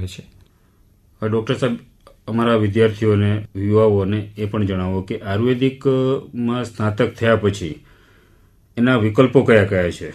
આવે છે. ડૉક્ટર સાહેબ, અમારા વિદ્યાર્થીઓને, યુવાઓને એ પણ જણાવો કે આયુર્વેદિકમાં સ્નાતક થયા પછી એના વિકલ્પો કયા કયા છે?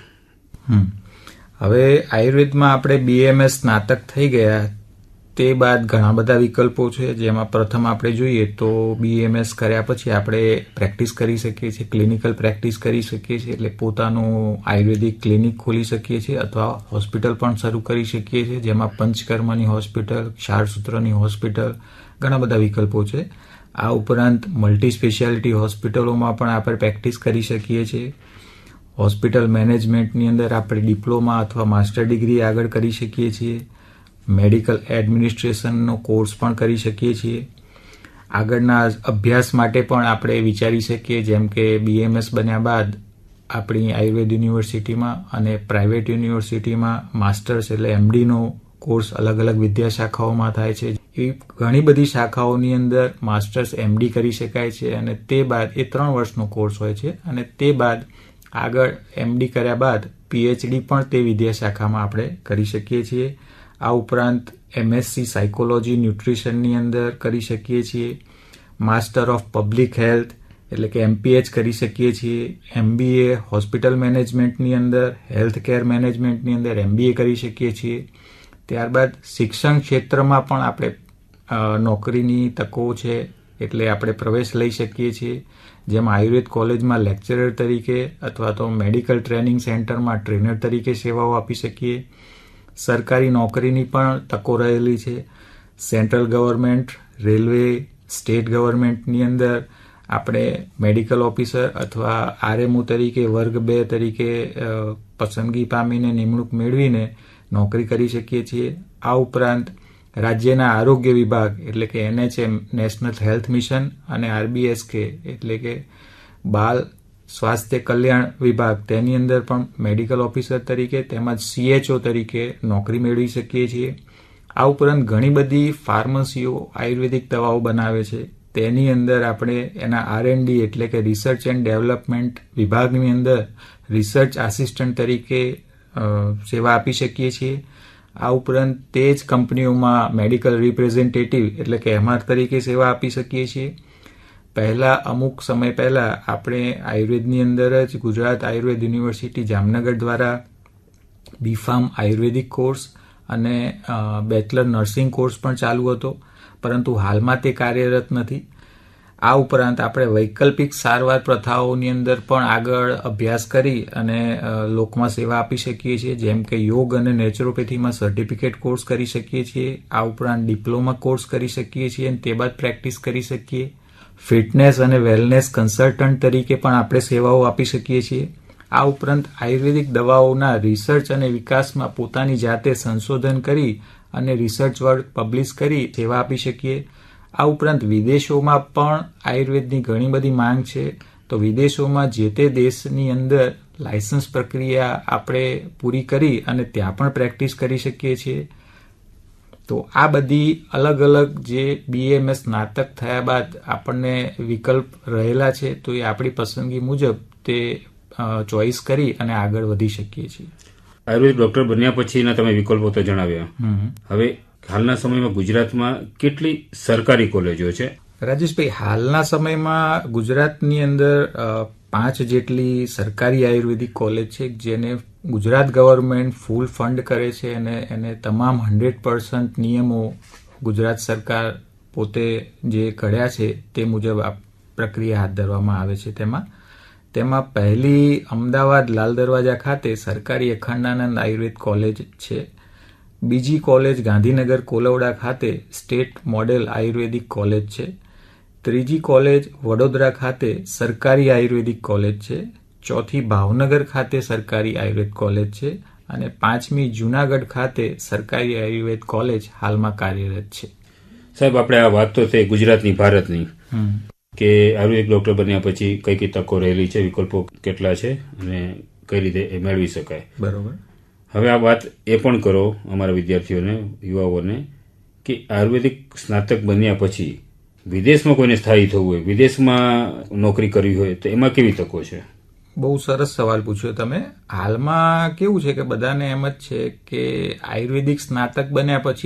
હવે આયુર્વેદમાં આપણે BAMS સ્નાતક થઈ ગયા તે બાદ ઘણા બધા વિકલ્પો છે, જેમાં પ્રથમ આપણે જોઈએ તો BAMS કર્યા પછી આપણે પ્રેક્ટિસ કરી શકીએ છીએ, ક્લિનિકલ પ્રેક્ટિસ કરી શકીએ છીએ, એટલે પોતાનું આયુર્વેદિક ક્લિનિક ખોલી શકીએ છીએ અથવા હોસ્પિટલ પણ શરૂ કરી શકીએ છીએ, જેમાં પંચકર્મની હોસ્પિટલ, ક્ષારસૂત્રની હોસ્પિટલ, ઘણા બધા વિકલ્પો છે. આ ઉપરાંત મલ્ટી સ્પેશિયાલિટી હોસ્પિટલોમાં પણ આપણે પ્રેક્ટિસ કરી શકીએ છીએ. હોસ્પિટલ મેનેજમેન્ટની અંદર આપણે ડિપ્લોમા અથવા માસ્ટર ડિગ્રી આગળ કરી શકીએ છીએ. મેડિકલ એડમિનિસ્ટ્રેશનનો કોર્સ પણ કરી શકીએ છીએ. આગળના અભ્યાસ માટે પણ આપણે વિચારી શકીએ, જેમ કે BAMS બન્યા બાદ આપણી આયુર્વેદ યુનિવર્સિટીમાં અને પ્રાઇવેટ યુનિવર્સિટીમાં માસ્ટર્સ એટલે MDનો કોર્સ અલગ અલગ વિદ્યાશાખાઓમાં થાય છે. એવી ઘણી બધી શાખાઓની અંદર માસ્ટર્સ MD કરી શકાય છે અને તે બાદ એ 3 વર્ષનો કોર્સ હોય છે અને તે બાદ આગળ MD કર્યા બાદ PhD પણ તે વિદ્યાશાખામાં આપણે કરી શકીએ છીએ. આ ઉપરાંત MSc સાયકોલોજી ન્યુટ્રિશનની અંદર કરી શકીએ છીએ. માસ્ટર ઓફ પબ્લિક હેલ્થ એટલે કે MPH કરી શકીએ છીએ. MBA હોસ્પિટલ મેનેજમેન્ટની અંદર, હેલ્થ કેર મેનેજમેન્ટની અંદર MBA કરી શકીએ છીએ. ત્યારબાદ શિક્ષણ ક્ષેત્રમાં પણ આપણે નોકરીની તકો છે, એટલે આપણે પ્રવેશ લઈ શકીએ છીએ, જેમાં આયુર્વેદ કોલેજમાં લેક્ચરર તરીકે અથવા તો મેડિકલ ટ્રેનિંગ સેન્ટરમાં ટ્રેનર તરીકે સેવાઓ આપી શકીએ. સરકારી નોકરીની પણ તકો રહેલી છે. સેન્ટ્રલ ગવર્મેન્ટ, રેલવે, સ્ટેટ ગવર્મેન્ટની અંદર આપણે મેડિકલ ઓફિસર અથવા RMO તરીકે વર્ગ 2 તરીકે પસંદગી પામીને નિમણૂક મેળવીને નોકરી કરી શકીએ છીએ. આ ઉપરાંત રાજ્યના આરોગ્ય વિભાગ એટલે કે NHM નેશનલ હેલ્થ મિશન અને RBSK એટલે કે બાલ સ્વાસ્થ્ય કલ્યાણ વિભાગ, તેની અંદર પણ મેડિકલ ઓફિસર તરીકે તેમજ CHO તરીકે નોકરી મેળવી શકીએ છીએ. આ ઉપરાંત ઘણી બધી ફાર્મસીઓ આયુર્વેદિક દવાઓ બનાવે છે, તેની અંદર આપણે એના R&D એટલે કે રિસર્ચ એન્ડ ડેવલપમેન્ટ વિભાગની અંદર રિસર્ચ આસિસ્ટન્ટ તરીકે સેવા આપી શકીએ છીએ. આ ઉપરાંત તે જ કંપનીઓમાં મેડિકલ રિપ્રેઝેન્ટેટિવ એટલે કે MR તરીકે સેવા આપી શકીએ છીએ. અમુક સમય પહેલા આપણે આયુર્વેદની અંદર જ ગુજરાત આયુર્વેદ યુનિવર્સિટી જામનગર દ્વારા BPharm આયુર્વેદિક કોર્સ અને બેચલર નર્સિંગ કોર્સ પણ ચાલુ હતો, પરંતુ હાલમાં તે કાર્યરત નથી. આ ઉપરાંત આપણે વૈકલ્પિક સારવાર પ્રથાઓની અંદર પણ આગળ અભ્યાસ કરી અને લોકમાં સેવા આપી શકીએ છીએ, જેમ કે યોગ અને નેચરોપેથીમાં સર્ટિફિકેટ કોર્સ કરી શકીએ છીએ. આ ઉપરાંત ડિપ્લોમા કોર્સ કરી શકીએ છીએ અને તે બાદ પ્રેક્ટિસ કરી શકીએ. ફિટનેસ અને વેલનેસ કન્સલ્ટન્ટ તરીકે પણ આપણે સેવાઓ આપી શકીએ છીએ. આ ઉપરાંત આયુર્વેદિક દવાઓના રિસર્ચ અને વિકાસમાં પોતાની જાતે સંશોધન કરી અને રિસર્ચ વર્ક પબ્લિશ કરી સેવા આપી શકીએ. આ ઉપરાંત વિદેશોમાં પણ આયુર્વેદની ઘણી બધી માંગ છે, તો વિદેશોમાં જે તે દેશની અંદર લાયસન્સ પ્રક્રિયા આપણે પૂરી કરી અને ત્યાં પણ પ્રેક્ટિસ કરી શકીએ છીએ. તો આ બધી અલગ અલગ જે BAMS સ્નાતક થયા બાદ આપણને વિકલ્પ રહેલા છે, તો એ આપણી પસંદગી મુજબ તે ચોઈસ કરી અને આગળ વધી શકીએ છીએ. આયુર્વેદ ડોક્ટર બન્યા પછીના તમે વિકલ્પો તો જણાવ્યા. હવે હાલના સમયમાં ગુજરાતમાં કેટલી સરકારી કોલેજો છે? રાજેશભાઈ, હાલના સમયમાં ગુજરાતની અંદર 5 જેટલી સરકારી આયુર્વેદિક કોલેજ છે, જેને ગુજરાત ગવર્મેન્ટ ફૂલ ફંડ કરે છે અને એને તમામ 100% નિયમો ગુજરાત સરકાર પોતે જે ઘડ્યા છે તે મુજબ આ પ્રક્રિયા હાથ ધરવામાં આવે છે. તેમાં પહેલી અમદાવાદ લાલ દરવાજા ખાતે સરકારી અખંડાનંદ આયુર્વેદ કોલેજ છે. બીજી કોલેજ ગાંધીનગર કોલવડા ખાતે સ્ટેટ મોડેલ આયુર્વેદિક કોલેજ છે. ત્રીજી કોલેજ વડોદરા ખાતે સરકારી આયુર્વેદિક કોલેજ છે. ચોથી ભાવનગર ખાતે સરકારી આયુર્વેદ કોલેજ છે અને 5મી જૂનાગઢ ખાતે સરકારી આયુર્વેદ કોલેજ હાલમાં કાર્યરત છે. સાહેબ, આપણે આ વાત તો થઈ ગુજરાતની, ભારતની, કે આયુર્વેદિક ડોક્ટર બન્યા પછી કઈ કઈ તકો રહેલી છે, વિકલ્પો કેટલા છે અને કઈ રીતે એ મેળવી શકાય. બરોબર. હવે આ વાત એ પણ કરો અમારા વિદ્યાર્થીઓને, યુવાઓને, કે આયુર્વેદિક સ્નાતક બન્યા પછી વિદેશમાં કોઈને સ્થાયી થવું હોય, વિદેશમાં નોકરી કરવી હોય, તો એમાં કેવી તકો છે? બહુ સરસ સવાલ પૂછ્યો તમે. હાલમાં કેવું છે કે બધાને એમ જ છે કે આયુર્વેદિક સ્નાતક બન્યા પછી